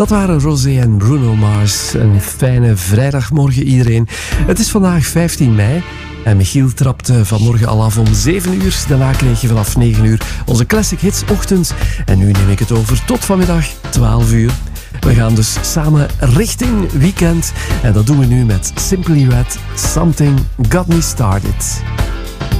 Dat waren Rosé en Bruno Mars. Een fijne vrijdagmorgen iedereen. Het is vandaag 15 mei. En Michiel trapt vanmorgen al af om 7 uur. Daarna kreeg je vanaf 9 uur onze Classic Hits ochtend. En nu neem ik het over tot vanmiddag 12 uur. We gaan dus samen richting weekend. En dat doen we nu met Simply Red, Something Got Me Started.